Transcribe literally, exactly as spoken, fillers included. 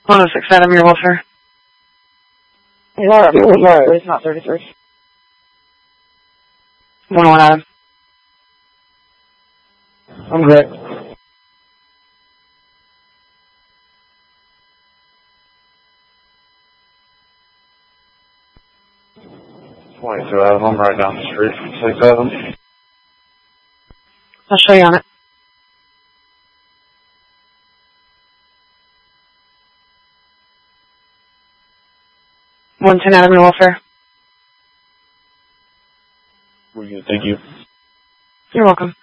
one oh six Adam, your welfare. He's all right. Right. He's not thirty-three. one oh one Adam. I'm great. twenty-two Adam, I'm right down the street from six Adam. I'll show you on it. one ten Adam, your welfare. We're good, thank you. You're welcome.